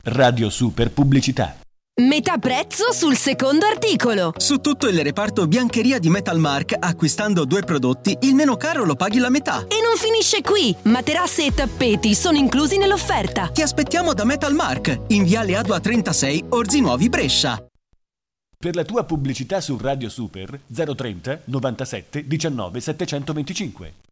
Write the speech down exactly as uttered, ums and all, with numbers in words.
Radio Super Pubblicità. Metà prezzo sul secondo articolo. Su tutto il reparto biancheria di Metalmark, acquistando due prodotti, il meno caro lo paghi la metà. E non finisce qui. Materasse e tappeti sono inclusi nell'offerta. Ti aspettiamo da Metalmark, in viale Adua trentasei, Orzi Nuovi, Brescia. Per la tua pubblicità su Radio Super zero trenta novantasette diciannove settecentoventicinque.